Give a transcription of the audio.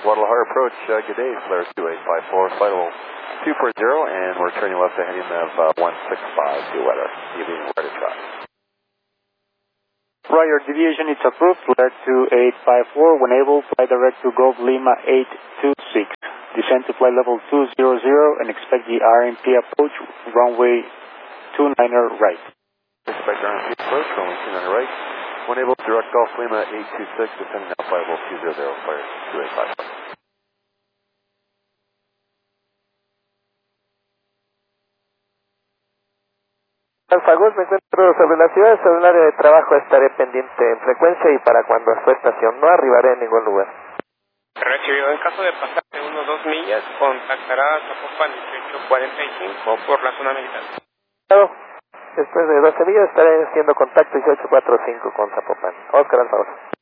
Guadalajara approach, good day, Flare 2854, flight level 240, and we're turning left to heading of 165, due weather, giving weather track. Roger, deviation is approved, Flare 2854, when able, fly direct to Golf Lima 826. Descend to flight level 200 and expect the RMP approach, runway 29er right. Expect RMP approach, runway 29er right. When able, direct Golf Lima 826, descending now flight level 200, Flare 2854. Alfagos, me encuentro sobre la ciudad, sobre el área de trabajo estaré pendiente en frecuencia y para cuando a su estación no arribaré en ningún lugar. Recibido, en caso de pasar de 1 o 2 millas, contactará a Zapopan 1845 por la zona militar. Claro, después de 12 millas estaré haciendo contacto 1845 con Zapopan. Oscar Alfagos.